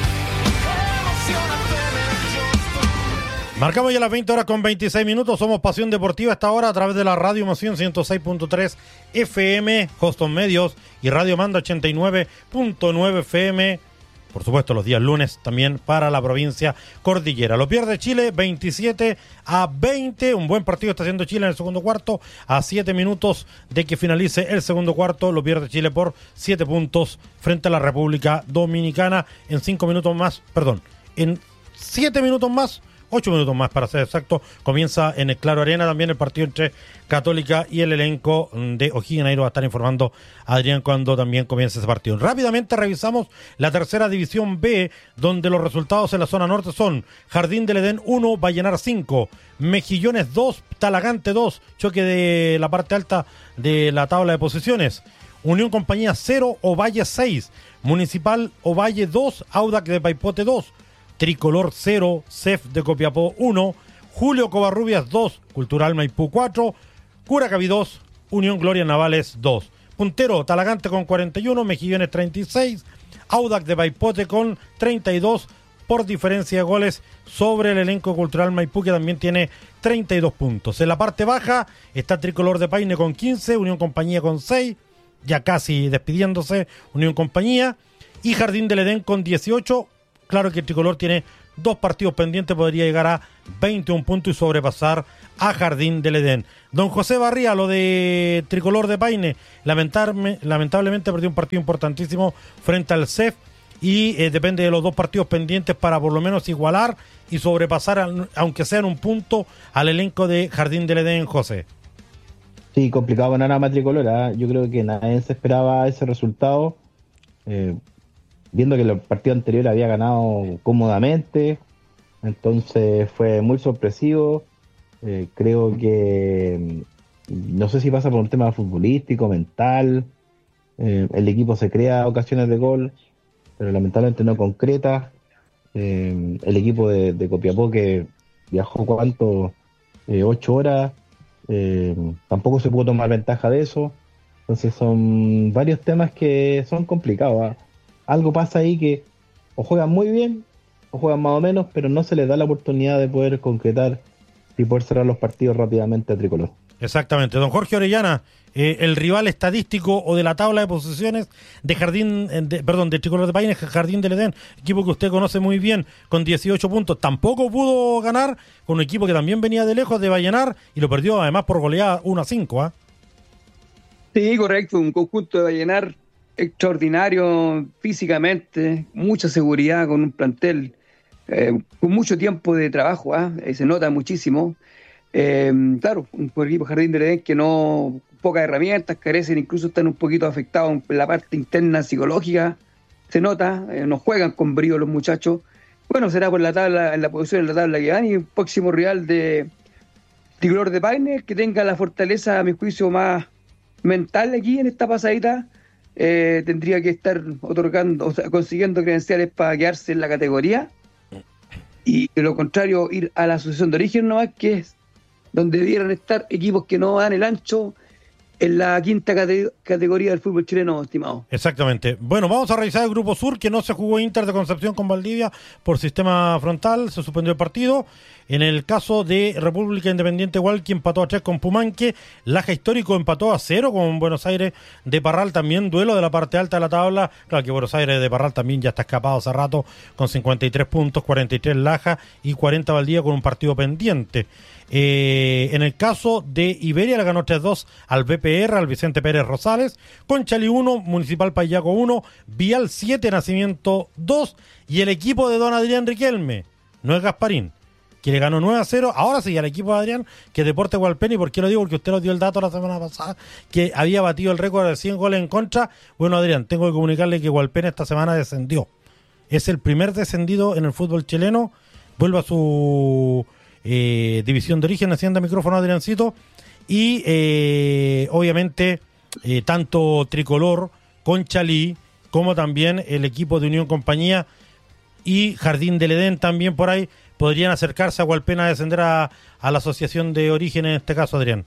D: Emocionate.
A: Marcamos ya las veinte horas con veintiséis minutos. Somos Pasión Deportiva a esta hora a través de la Radio Emoción ciento seis punto tres F M, Houston Medios y Radio Manda ochenta y nueve punto nueve F M. Por supuesto, los días lunes también para la provincia cordillera. Lo pierde Chile veintisiete a veinte. Un buen partido está haciendo Chile en el segundo cuarto. A siete minutos de que finalice el segundo cuarto, lo pierde Chile por siete puntos frente a la República Dominicana. En cinco minutos más, perdón, en siete minutos más, ocho minutos más para ser exacto, comienza en el Claro Arena también el partido entre Católica y el elenco de O'Higgins. Ahí lo va a estar informando Adrián cuando también comience ese partido. Rápidamente revisamos la tercera división B, donde los resultados en la zona norte son Jardín del Edén uno, Vallenar cinco, Mejillones dos, Talagante dos, choque de la parte alta de la tabla de posiciones. Unión Compañía cero, Ovalle seis, Municipal Ovalle dos, Audax de Paipote dos, Tricolor cero, C E F de Copiapó uno, Julio Covarrubias dos, Cultural Maipú cuatro, Curacaví dos, Unión Gloria Navales dos. Puntero, Talagante con cuarenta y uno, Mejillones treinta y seis, Audax de Paipote con treinta y dos por diferencia de goles sobre el elenco Cultural Maipú, que también tiene treinta y dos puntos. En la parte baja está Tricolor de Paine con quince, Unión Compañía con seis, ya casi despidiéndose, Unión Compañía, y Jardín del Edén con dieciocho. Claro que el tricolor tiene dos partidos pendientes, podría llegar a veintiún puntos y sobrepasar a Jardín del Edén. Don José Barría, lo de tricolor de Paine, lamentarme, lamentablemente perdió un partido importantísimo frente al C E F y eh, depende de los dos partidos pendientes para por lo menos igualar y sobrepasar, al, aunque sea en un punto, al elenco de Jardín del Edén, José.
C: Sí, complicado ganar a Matricolor, ¿eh? Yo creo que nadie se esperaba ese resultado, eh, viendo que el partido anterior había ganado cómodamente, entonces fue muy sorpresivo. Eh, creo que, no sé si pasa por un tema futbolístico, mental, eh, el equipo se crea ocasiones de gol, pero lamentablemente no concreta. Eh, el equipo de, de Copiapó, que viajó cuánto, eh, ocho horas, eh, tampoco se pudo tomar ventaja de eso. Entonces son varios temas que son complicados, ¿eh? Algo pasa ahí que o juegan muy bien o juegan más o menos, pero no se les da la oportunidad de poder concretar y poder cerrar los partidos rápidamente a Tricolor.
A: Exactamente. Don Jorge Orellana, eh, el rival estadístico o de la tabla de posiciones de Jardín, de, perdón, de Tricolor de Paine, Jardín del Edén, equipo que usted conoce muy bien, con dieciocho puntos, tampoco pudo ganar con un equipo que también venía de lejos, de Vallenar, y lo perdió además por goleada uno a cinco. ¿Ah?
B: Sí, correcto, un conjunto de Vallenar extraordinario físicamente, mucha seguridad, con un plantel eh, con mucho tiempo de trabajo, ¿eh? Se nota muchísimo. Eh, claro, un equipo Jardín del Edén que no, pocas herramientas, carecen, incluso están un poquito afectados en la parte interna psicológica, se nota, eh, no juegan con brío los muchachos. Bueno, será por la tabla, en la posición en la tabla que van, y un próximo rival de Tricolor de Paine que tenga la fortaleza, a mi juicio, más mental aquí en esta pasadita. Eh, tendría que estar otorgando, o sea, consiguiendo credenciales para quedarse en la categoría, y de lo contrario ir a la asociación de origen nomás, que es donde debieran estar equipos que no dan el ancho en la quinta cate- categoría del fútbol chileno, estimado.
A: Exactamente. Bueno, vamos a revisar el Grupo Sur, que no se jugó Inter de Concepción con Valdivia por sistema frontal, se suspendió el partido. En el caso de República Independiente Hualqui empató a tres con Pumanque, Laja Histórico empató a cero con Buenos Aires de Parral, también duelo de la parte alta de la tabla. Claro que Buenos Aires de Parral también ya está escapado hace rato con cincuenta y tres puntos, cuarenta y tres Laja y cuarenta Valdivia con un partido pendiente. Eh, en el caso de Iberia le ganó tres dos al B P R, al Vicente Pérez Rosales, Conchalí uno, Municipal Payaco uno, Vial siete, Nacimiento dos, y el equipo de don Adrián Riquelme, no es Gasparín, que le ganó nueve a cero, ahora sí al equipo de Adrián, que Deporte Hualpén. ¿Y por qué lo digo? Porque usted nos dio el dato la semana pasada, que había batido el récord de cien goles en contra. Bueno, Adrián, tengo que comunicarle que Hualpén esta semana descendió. Es el primer descendido en el fútbol chileno, vuelve a su eh, división de origen, haciendo micrófono Adriancito, y eh, obviamente eh, tanto Tricolor, Conchalí, como también el equipo de Unión Compañía y Jardín del Edén también por ahí podrían acercarse a Hualpén a descender a, a la asociación de origen en este caso, Adrián.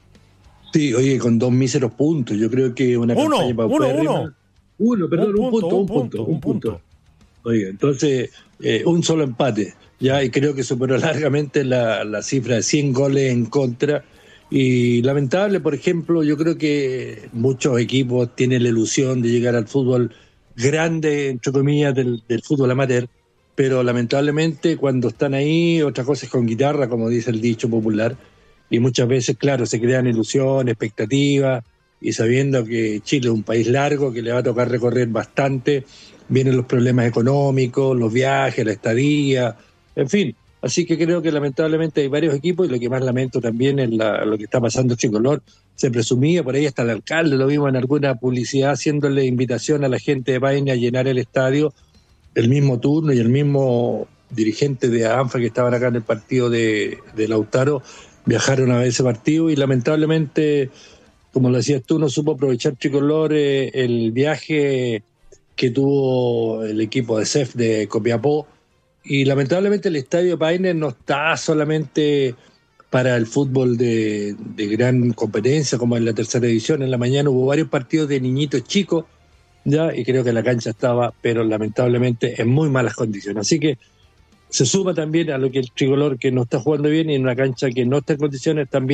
E: Sí, oye, con dos míseros puntos, yo creo que una
A: uno,
E: campaña para
A: uno, uno.
E: Uno, perdón,
A: un
E: un
A: punto,
E: punto,
A: un
E: un punto,
A: punto,
E: un punto. Oye, entonces, eh, un solo empate, ya, y creo que superó largamente la, la cifra de cien goles en contra. Y lamentable, por ejemplo, yo creo que muchos equipos tienen la ilusión de llegar al fútbol grande, entre comillas, del, del fútbol amateur, pero lamentablemente cuando están ahí, otra cosa es con guitarra, como dice el dicho popular, y muchas veces, claro, se crean ilusiones, expectativas, y sabiendo que Chile es un país largo, que le va a tocar recorrer bastante, vienen los problemas económicos, los viajes, la estadía, en fin. Así que creo que lamentablemente hay varios equipos, y lo que más lamento también es la, lo que está pasando en Tricolor. Se presumía, por ahí hasta el alcalde lo vimos en alguna publicidad haciéndole invitación a la gente de Paine a llenar el estadio, el mismo turno, y el mismo dirigente de ANFA que estaban acá en el partido de, de Lautaro viajaron a ver ese partido, y lamentablemente, como lo decías tú, no supo aprovechar Tricolor eh, el viaje que tuvo el equipo de C E F de Copiapó, y lamentablemente el estadio Paine no está solamente para el fútbol de, de gran competencia como en la tercera división. En la mañana hubo varios partidos de niñitos chicos, ya, y creo que la cancha estaba, pero lamentablemente en muy malas condiciones. Así que se suma también a lo que el Tricolor, que no está jugando bien, y en una cancha que no está en condiciones, también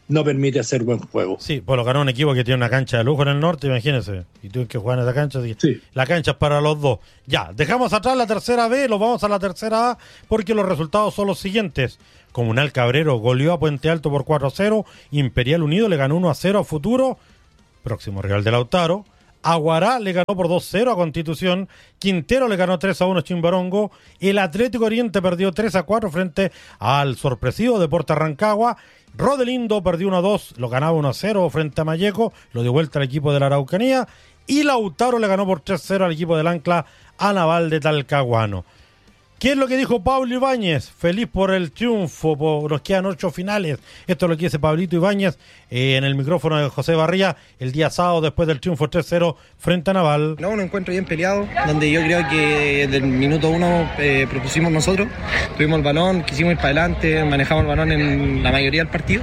E: no permite hacer buen juego.
A: Sí, pues lo ganó un equipo que tiene una cancha de lujo en el norte, imagínense. Y tuvieron que jugar en esa cancha. Así que
E: Sí.
A: la cancha es para los dos. Ya, dejamos atrás la tercera B, los vamos a la tercera A, porque los resultados son los siguientes. Comunal Cabrero goleó a Puente Alto por cuatro a cero. Imperial Unido le ganó uno a cero a Futuro, próximo rival de Lautaro. Aguará le ganó por dos a cero a Constitución. Quintero le ganó tres a uno a Chimbarongo. El Atlético Oriente perdió tres a cuatro frente al sorpresivo Deportes Rancagua. Rodelindo perdió uno a dos, lo ganaba uno a cero frente a Malleco, lo dio vuelta al equipo de la Araucanía. Y Lautaro le ganó por tres a cero al equipo del Ancla a Naval de Talcahuano. ¿Qué es lo que dijo Pablo Ibáñez? Feliz por el triunfo, por, nos quedan ocho finales. Esto es lo que dice Pablito Ibáñez eh, en el micrófono de José Barría el día sábado después del triunfo tres a cero frente a Naval.
F: No, un encuentro bien peleado, donde yo creo que del minuto uno eh, propusimos nosotros, tuvimos el balón, quisimos ir para adelante, manejamos el balón en la mayoría del partido.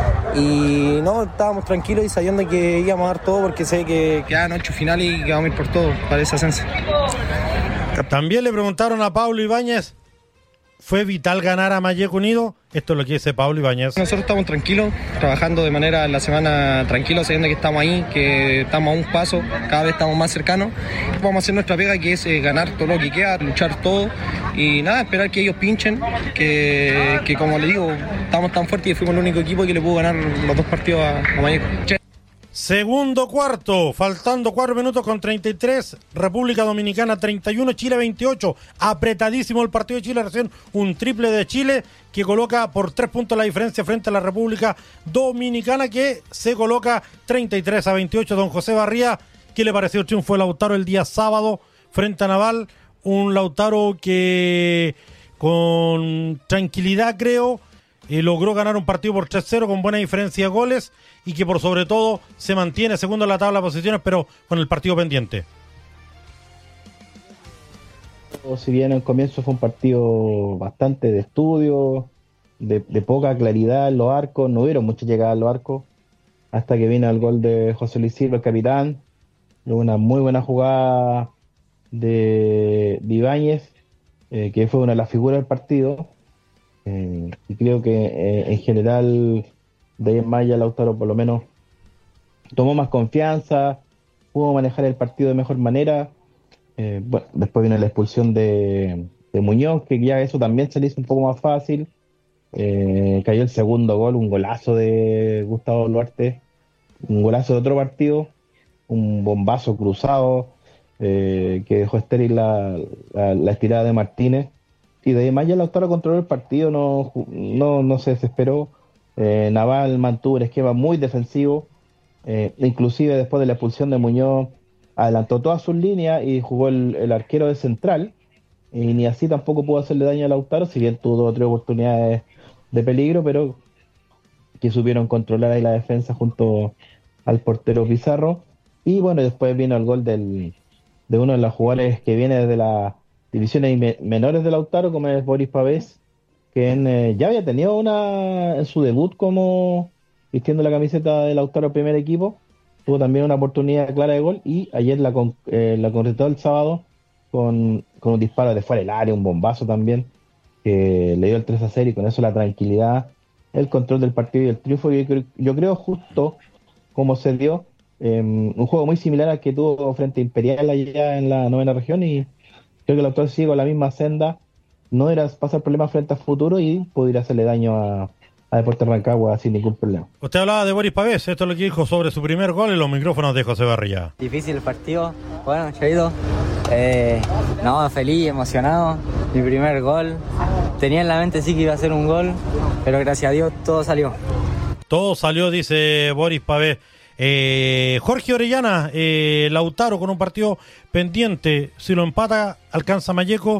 F: Y no, estábamos tranquilos y sabiendo que íbamos a dar todo porque sé que quedan ocho finales y que vamos a ir por todo para ese ascenso.
A: También le preguntaron a Pablo Ibáñez, ¿fue vital ganar a Malleco Unido? Esto es lo que dice Pablo Ibáñez.
F: Nosotros estamos tranquilos, trabajando de manera en la semana tranquilos, sabiendo que estamos ahí, que estamos a un paso, cada vez estamos más cercanos. Vamos a hacer nuestra pega, que es eh, ganar todo lo que queda, luchar todo y nada, esperar que ellos pinchen, que, que como le digo, estamos tan fuertes y fuimos el único equipo que le pudo ganar los dos partidos a, a Malleco.
A: Segundo cuarto, faltando cuatro minutos con treinta y tres, República Dominicana treinta y uno, Chile veintiocho, apretadísimo el partido de Chile, recién un triple de Chile que coloca por tres puntos la diferencia frente a la República Dominicana que se coloca treinta y tres a veintiocho. Don José Barría, ¿qué le pareció el triunfo de Lautaro el día sábado frente a Naval? Un Lautaro que con tranquilidad creo eh, logró ganar un partido por tres a cero con buena diferencia de goles y que por sobre todo se mantiene segundo en la tabla de posiciones, pero con el partido pendiente.
C: Si bien en el comienzo fue un partido bastante de estudio, de, de poca claridad en los arcos, no hubieron muchas llegadas a los arcos, hasta que vino el gol de José Luis Silva, el capitán, luego una muy buena jugada de, de Ibáñez, eh, que fue una de las figuras del partido, eh, y creo que eh, en general de ahí en más ya Lautaro por lo menos tomó más confianza, pudo manejar el partido de mejor manera. Eh, bueno, después vino la expulsión de, de Muñoz, que ya eso también se le hizo un poco más fácil. Eh, cayó el segundo gol, un golazo de Gustavo Duarte, un golazo de otro partido, un bombazo cruzado eh, que dejó estéril la, la, la estirada de Martínez. Y de ahí en más ya Lautaro controló el partido, no, no, no se desesperó. Eh, Naval mantuvo el esquema muy defensivo, eh, inclusive después de la expulsión de Muñoz adelantó todas sus líneas y jugó el, el arquero de central y ni así tampoco pudo hacerle daño a Lautaro, si bien tuvo otras oportunidades de peligro, pero que supieron controlar ahí la defensa junto al portero Pizarro. Y bueno, después vino el gol del, de uno de los jugadores que viene desde las divisiones me, menores de Lautaro, como es Boris Pavés, que en, eh, ya había tenido una en su debut como vistiendo la camiseta de Lautaro primer equipo, tuvo también una oportunidad clara de gol y ayer la, con, eh, la concretó el sábado con, con un disparo de fuera del área, un bombazo también, que le dio el tres a cero y con eso la tranquilidad, el control del partido y el triunfo. Yo creo, yo creo justo como se dio, eh, un juego muy similar al que tuvo frente a Imperial allá en la novena región, y creo que Lautaro sigue con la misma senda. No era pasar problemas frente a futuro y pudiera hacerle daño a, a Deportes Rancagua sin ningún problema.
A: Usted hablaba de Boris Pavés, esto es lo que dijo sobre su primer gol en los micrófonos de José Barría.
G: Difícil el partido, bueno, Chaito, eh, no, feliz, emocionado, mi primer gol, tenía en la mente sí que iba a ser un gol, pero gracias a Dios todo salió.
A: Todo salió, dice Boris Pavés. Eh, Jorge Orellana, eh, Lautaro con un partido pendiente, si lo empata alcanza Malleco,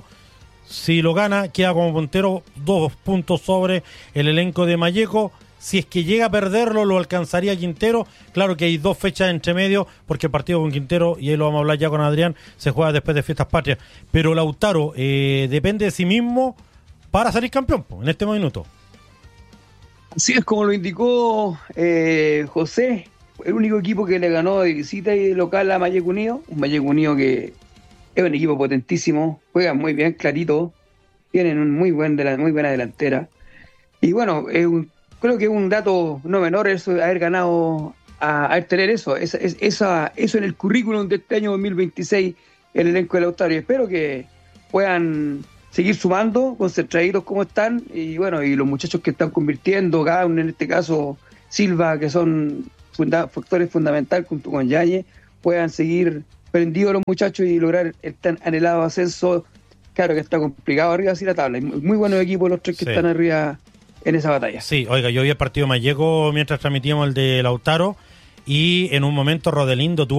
A: si lo gana queda como puntero dos puntos sobre el elenco de Malleco. Si es que llega a perderlo lo alcanzaría Quintero. Claro que hay dos fechas entre medio porque el partido con Quintero, y ahí lo vamos a hablar ya con Adrián, se juega después de Fiestas Patrias, pero Lautaro eh, depende de sí mismo para salir campeón po, en este minuto.
B: Así es como lo indicó eh, José, el único equipo que le ganó de visita y de local a Malleco Unido, un Malleco Unido que es un equipo potentísimo, juegan muy bien, clarito, tienen un muy buen de la, muy buena delantera. Y bueno, es un creo que es un dato no menor eso, haber ganado, a, a tener eso, esa, esa, eso en el currículum de este año dos mil veintiséis, el elenco de Lautaro. Y espero que puedan seguir sumando, concentraditos como están, y bueno, y los muchachos que están convirtiendo, Gaun, en este caso Silva, que son funda- factores fundamentales junto con Yañez, puedan seguir prendidos los muchachos y lograr el tan anhelado ascenso. Claro que está complicado arriba así la tabla, hay muy buenos equipos los tres que
A: Sí.
B: están arriba en esa batalla.
A: Sí, oiga, yo vi el partido Mallego mientras transmitíamos el de Lautaro y en un momento Rodelindo tuvo